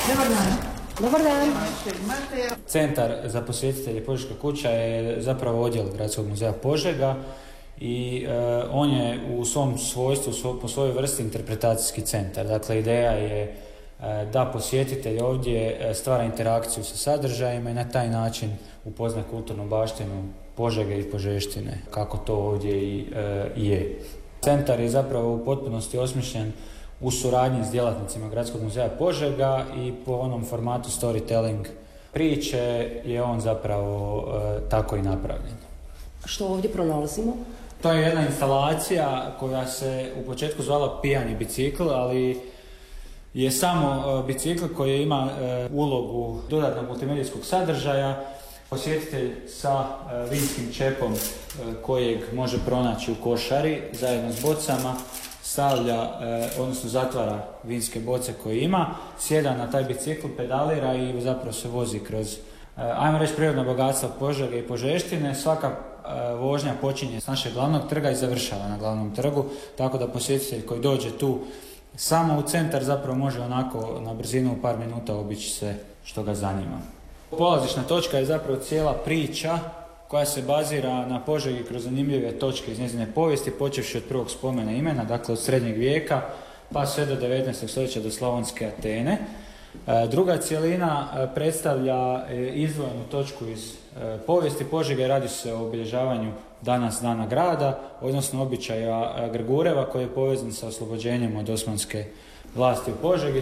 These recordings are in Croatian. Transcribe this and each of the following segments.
Dobar dan. Centar za posjetitelje Požeška kuća je zapravo odjel Gradskog muzeja Požega i on je u svom svojstvu, po svojoj vrsti interpretacijski centar. Dakle, ideja je da posjetitelj ovdje stvara interakciju sa sadržajima i na taj način upozna kulturnu baštinu Požege i Požeštine, kako to ovdje i je. Centar je zapravo u potpunosti osmišljen u suradnji s djelatnicima Gradskog muzeja Požega i po onom formatu storytelling priče je on zapravo tako i napravljen. Što ovdje pronalazimo? To je jedna instalacija koja se u početku zvala Pijani bicikl, ali je samo bicikl koji ima ulogu dodatnog multimedijskog sadržaja. Posjetitelj sa vinskim čepom kojeg može pronaći u košari zajedno s bocama stavlja, odnosno zatvara vinske boce koje ima, sjeda na taj bicikl, pedalira i zapravo se vozi kroz, ajmo reći, prirodno bogatstvo Požege i Požeštine. Svaka vožnja počinje s našeg glavnog trga i završava na glavnom trgu, tako da posjetitelj koji dođe tu samo u centar zapravo može onako na brzinu u par minuta obići sve što ga zanima. Polazišna točka je zapravo cijela priča koja se bazira na Požegi kroz zanimljive točke iz njezine povijesti, počevši od prvog spomena imena, dakle od srednjeg vijeka, pa sve do 19. stoljeća do Slavonske Atene. Druga cjelina predstavlja izdvojenu točku iz povijesti Požege, radi se o obilježavanju danas Dana grada, odnosno običaja Grgureva koji je povezan sa oslobođenjem od osmanske vlasti u Požegi.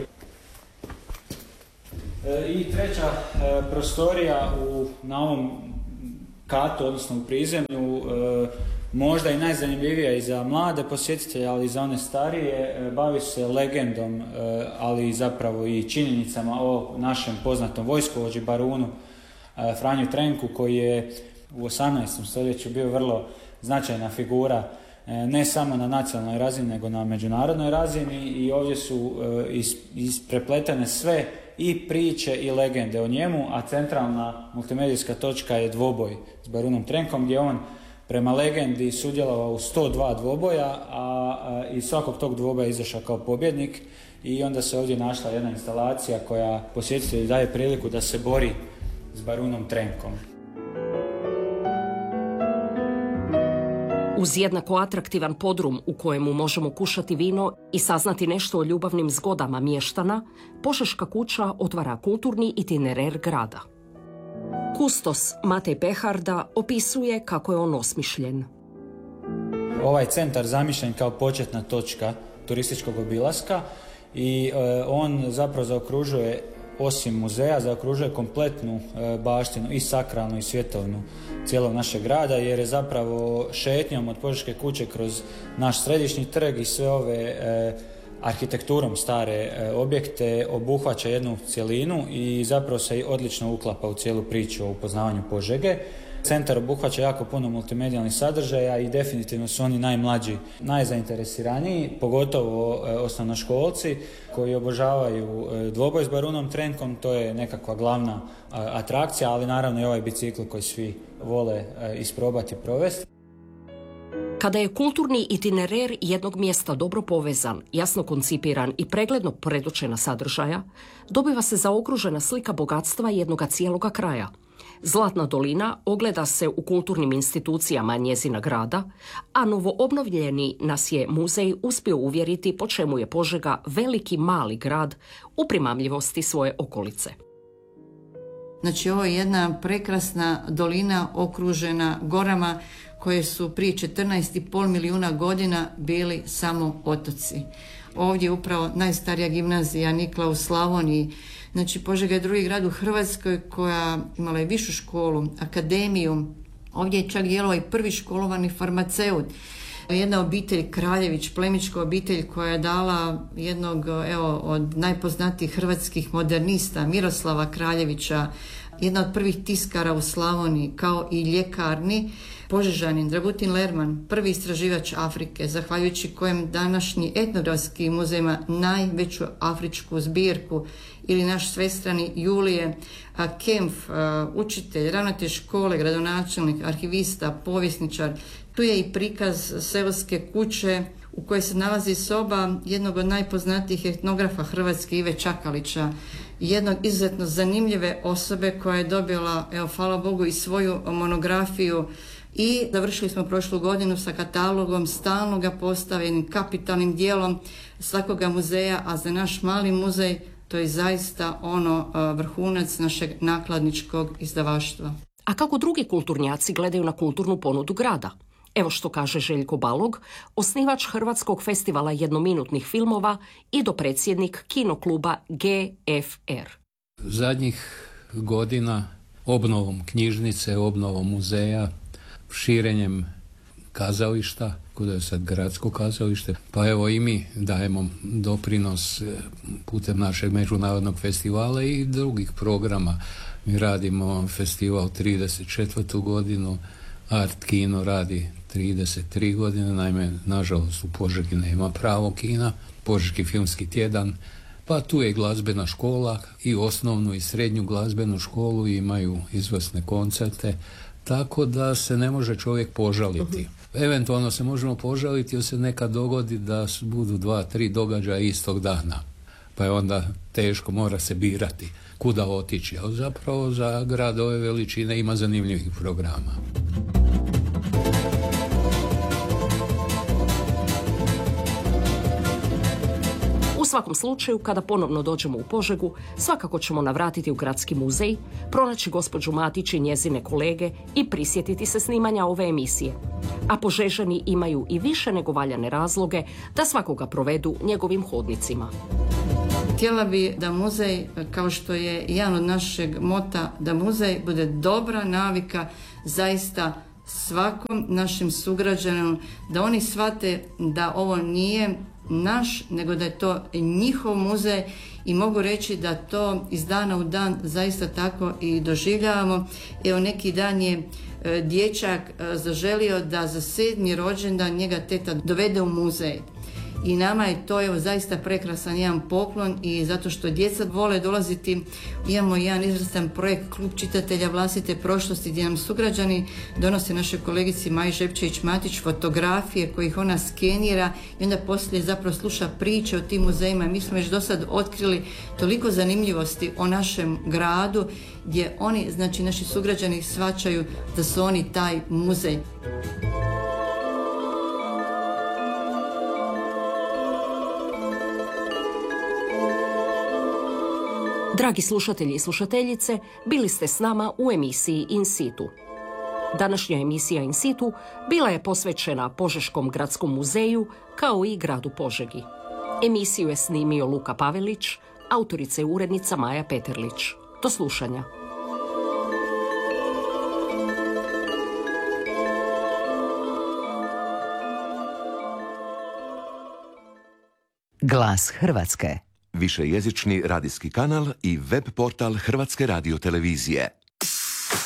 I treća prostorija na ovom katu, odnosno u prizemlju, možda i najzanimljivija i za mlade posjetitelje, ali i za one starije, bavi se legendom, ali zapravo i činjenicama o našem poznatom vojskovođi barunu Franju Trenku, koji je u 18. stoljeću bio vrlo značajna figura, ne samo na nacionalnoj razini, nego na međunarodnoj razini, i ovdje su isprepletene sve i priče i legende o njemu, a centralna multimedijska točka je dvoboj s barunom Trenkom, gdje on prema legendi sudjelovao u 102 dvoboja, a iz svakog tog dvoboja izašao kao pobjednik, i onda se ovdje našla jedna instalacija koja posjetitelju daje priliku da se bori s barunom Trenkom. Uz jednako atraktivan podrum u kojemu možemo kušati vino i saznati nešto o ljubavnim zgodama mještana, Požeška kuća otvara kulturni itinerer grada. Kustos Matej Peharda opisuje kako je on osmišljen. Ovaj centar zamišljen kao početna točka turističkog obilaska i on zapravo zaokružuje, osim muzeja, zaokružuje kompletnu baštinu i sakralnu i svjetovnu cijelog našeg grada, jer je zapravo šetnjom od Požeške kuće kroz naš središnji trg i sve ove arhitekturom stare objekte obuhvaća jednu cjelinu i zapravo se odlično uklapa u cijelu priču o upoznavanju Požege. Centar obuhvaća jako puno multimedijalnih sadržaja i definitivno su oni najmlađi, najzainteresiraniji, pogotovo osnovnoškolci koji obožavaju dvoboj s barunom Trenkom. To je nekakva glavna atrakcija, ali naravno i ovaj bicikl koji svi vole isprobati i provesti. Kada je kulturni itinerer jednog mjesta dobro povezan, jasno koncipiran i pregledno predočena sadržaja, dobiva se zaokružena slika bogatstva jednoga cijeloga kraja. Zlatna dolina ogleda se u kulturnim institucijama njezina grada, a novoobnovljeni nas je muzej uspio uvjeriti po čemu je Požega veliki mali grad u primamljivosti svoje okolice. Znači, ovo je jedna prekrasna dolina okružena gorama koje su prije 14,5 milijuna godina bili samo otoci. Ovdje je upravo najstarija gimnazija Nikla u Slavoniji. Znači, Požega je drugi grad u Hrvatskoj koja imala i višu školu, akademiju. Ovdje je čak djelovao i prvi školovani farmaceut. Jedna obitelj Kraljević, plemićka obitelj koja je dala jednog od najpoznatijih hrvatskih modernista, Miroslava Kraljevića, jedna od prvih tiskara u Slavoniji, kao i ljekarni, Požežanin Dragutin Lerman, prvi istraživač Afrike, zahvaljujući kojem današnji etnografski muzej ima najveću afričku zbirku, ili naš svestrani Julije Kempf, učitelj, ravnatelj škole, gradonačelnik, arhivista, povjesničar. Tu je i prikaz seoske kuće u kojoj se nalazi soba jednog od najpoznatijih etnografa Hrvatske, Ive Čakalića, jednog izuzetno zanimljive osobe koja je dobila, evo hvala Bogu, i svoju monografiju, i završili smo prošlu godinu sa katalogom stalnoga postavljenim kapitalnim dijelom svakoga muzeja, a za naš mali muzej to je zaista vrhunac našeg nakladničkog izdavaštva. A kako drugi kulturnjaci gledaju na kulturnu ponudu grada? Evo što kaže Željko Balog, osnivač Hrvatskog festivala jednominutnih filmova i dopredsjednik kinokluba GFR. Zadnjih godina obnovom knjižnice, obnovom muzeja, širenjem kazališta, kuda je sad gradsko kazalište, pa evo i mi dajemo doprinos putem našeg međunarodnog festivala i drugih programa. Mi radimo festival 34. godinu, Art Kino radi 33 godine, naime, nažalost u Požegi nema pravo kina, Požeški filmski tjedan, pa tu je glazbena škola, i osnovnu i srednju glazbenu školu, imaju izvrsne koncerte, tako da se ne može čovjek požaliti. Eventualno se možemo požaliti jer se nekad dogodi da budu 2-3 događaja istog dana, pa je onda teško, mora se birati kuda otići, ali zapravo za grad ove veličine ima zanimljivih programa. U svakom slučaju, kada ponovno dođemo u Požegu, svakako ćemo navratiti u Gradski muzej, pronaći gospođu Matić i njezine kolege i prisjetiti se snimanja ove emisije. A Požežani imaju i više nego valjane razloge da svakoga provedu njegovim hodnicima. Htjela bi da muzej, kao što je jedan od našeg mota, da muzej bude dobra navika zaista svakom našem sugrađanu, da oni shvate da ovo nije naš, nego da je to njihov muzej, i mogu reći da to iz dana u dan zaista tako i doživljavamo. Evo, neki dan je dječak zaželio da za 7. rođendan njega teta dovede u muzej. I nama je to evo zaista prekrasan jedan poklon, i zato što djeca vole dolaziti, imamo jedan izvrstan projekt Klub čitatelja vlastite prošlosti, gdje nam sugrađani donose našoj kolegici Maji Žepčević-Matić fotografije kojih ona skenira i onda poslije zapravo sluša priče o tim muzejima. Mi smo već do sad otkrili toliko zanimljivosti o našem gradu, gdje oni, znači naši sugrađani, shvaćaju da su oni taj muzej. Dragi slušatelji i slušateljice, bili ste s nama u emisiji In situ. Današnja emisija In situ bila je posvećena Požeškom gradskom muzeju kao i gradu Požegi. Emisiju je snimio Luka Pavelić, autorica i urednica Maja Peterlić. Do slušanja. Glas Hrvatske. Višejezični radijski kanal i web portal Hrvatske radiotelevizije.